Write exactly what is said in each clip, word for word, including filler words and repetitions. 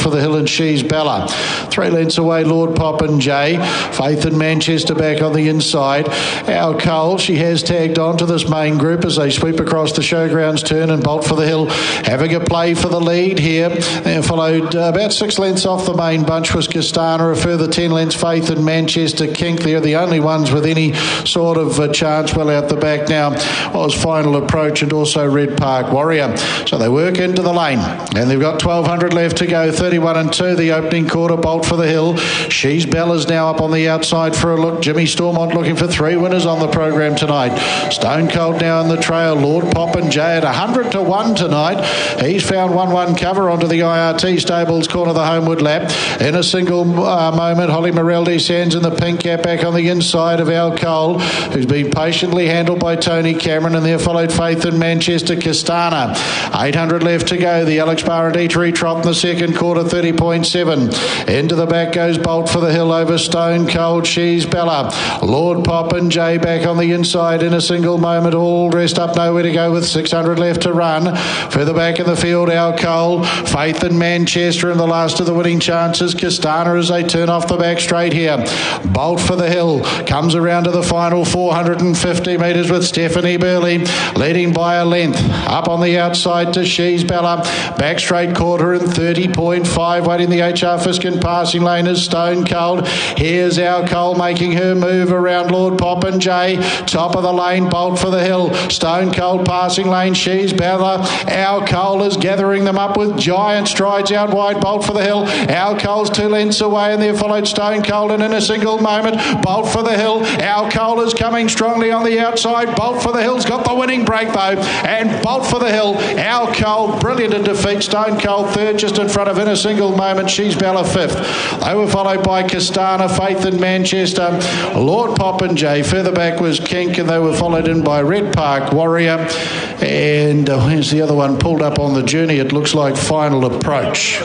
for the Hill and She's Bella. Three lengths away, Lord Popinjay. Faith in Manchester back on the inside. Our Cole, she has tagged on to this main group as they sweep across the showgrounds turn and bolt for the Hill. Having a play for the lead here. They followed uh, about six lengths off the main bunch was Castana. A further ten lengths, Faith in Manchester Kink. They're the only ones with any sort of uh, chance. Well out the back now was Final Approach and also Red Park Warrior. So they work into the lane and they've got twelve hundred left to go. thirty-one and two the opening quarter. Bolt for the Hill. She's Bella's now up on the outside for a look. Jimmy Stormont looking for three winners on the program tonight. Stone Cold now in the trail. Lord Popinjay at one hundred to one tonight. He's found one one cover onto the I R T Stables corner of the Homewood lap. In a single uh, moment, Holly Morelli Sands in the pink cap back on the inside of Al Cole, who's been patiently handled by Tony Cameron, and there followed Faith in Manchester Castana. eight hundred left to go. The Alex Barrett Eatery trot in the second quarter, thirty point seven. Into the back goes Bolt for the Hill over Stone Cold. She's Bella. Lord Popinjay back on the inside in a single moment, all dressed up, nowhere to go with six hundred left to run. Further back in the field, Al Cole, Faith in Manchester and the last of the winning chances. Castana as they turn off the back straight here. Bolt for the Hill comes around to the final four hundred fifty metres with Stephanie Burley leading by a length. Up on the outside to She's Bella. Back straight quarter in thirty point five. Waiting the H R Fiskin passing lane is Stone Cold. Here's Al Cole making her move around Lord Popinjay. Top of the lane, Bolt for the Hill. Stone Cold passing lane, She's Bella. Al Cole is gathering them up with giant strides out wide. Bolt for the Hill. Al Cole's two lengths away and there followed Stone Cold, and in a single moment, Bolt for the Hill. Al Cole is coming strongly on the outside. Bolt for the Hill's got the winning break though, and Bolt for the Hill. Al Cole brilliant in defeat. Stone Cold third just in front of, in a single moment, She's Bella fifth. They were followed by Castana, Faith in Manchester, Lord Popinjay. Further back was Kink, and they were followed in by Red Park Warrior. And uh, where's the other one pulled up on the journey? It looks like Final Approach.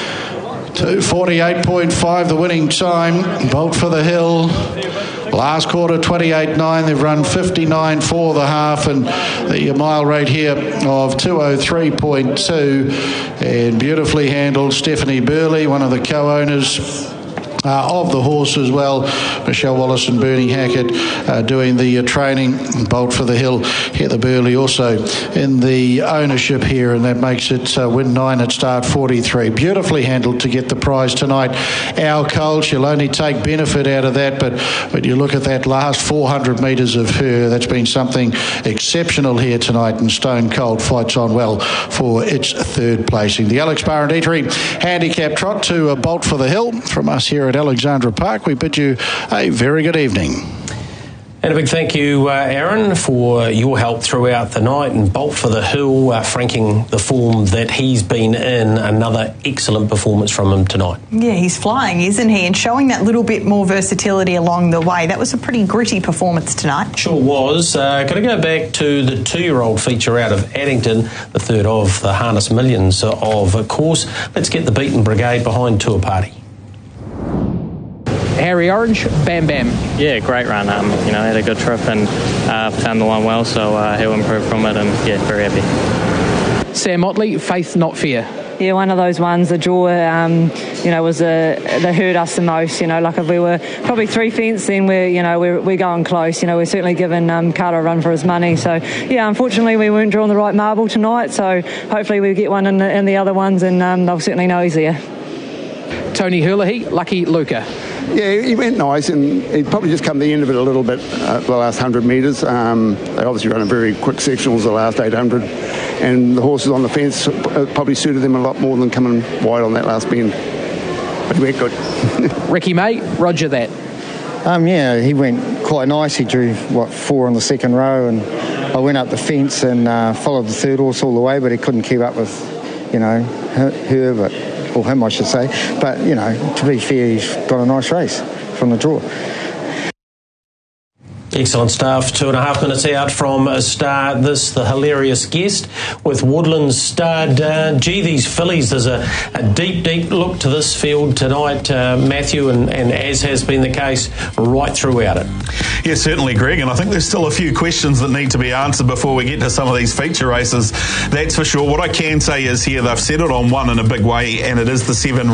two forty-eight point five the winning time. Bolt for the Hill. Last quarter, twenty-eight nine. They've run fifty-nine for the half, and the mile rate here of two oh three point two. And beautifully handled Stephanie Burley, one of the co-owners Uh, of the horse as well. Michelle Wallace and Bernie Hackett uh, doing the uh, training. Bolt for the Hill. Heather Burley also in the ownership here, and that makes it uh, win nine at start forty-three. Beautifully handled to get the prize tonight. Al Cole, she'll only take benefit out of that, but when you look at that last four hundred metres of her, that's been something exceptional here tonight, and Stone Cold fights on well for its third placing. The Alex Barrett Eatery handicap trot to uh, Bolt for the Hill from us here at Alexandra Park. We bid you a very good evening. And a big thank you, uh, Aaron, for your help throughout the night, and Bolt for the Hill uh, franking the form that he's been in. Another excellent performance from him tonight. Yeah, he's flying, isn't he? And showing that little bit more versatility along the way. That was a pretty gritty performance tonight. Sure was. Uh, got to go back to the two-year-old feature out of Addington, the third of the Harness Millions of course. Let's get the Beaten Brigade behind Tour Party. Harry Orange, Bam Bam. Yeah, great run. Um, you know, had a good trip and uh, found the line well, so uh, he'll improve from it, and yeah, very happy. Sam Motley, Faith Not Fear. Yeah, one of those ones, the draw, um, you know, was a, that hurt us the most. You know, like if we were probably three fence, then we're, you know, we're, we're going close. You know, we're certainly giving um, Carter a run for his money. So, yeah, unfortunately we weren't drawing the right marble tonight. So hopefully we get one in the, in the other ones, and um, they'll certainly know he's there. Tony Hurley, Lucky Luca. Yeah, he went nice, and he'd probably just come to the end of it a little bit uh, the last one hundred metres. Um, they obviously run a very quick sectionals the last eight hundred, and the horses on the fence probably suited them a lot more than coming wide on that last bend. But he went good. Ricky May, Roger that. Um, yeah, he went quite nice. He drew, what, four on the second row, and I went up the fence and uh, followed the third horse all the way, but he couldn't keep up with, you know, her, her but... or him I should say, but you know, to be fair, he's got a nice race from the draw. Excellent stuff. Two and a half minutes out from a start. This, the hilarious guest with Woodlands stud. Uh, gee, these fillies, there's a, a deep, deep look to this field tonight, uh, Matthew, and, and as has been the case right throughout it. Yeah, certainly, Greg, and I think there's still a few questions that need to be answered before we get to some of these feature races. That's for sure. What I can say is here, they've settled on one in a big way, and it is the seven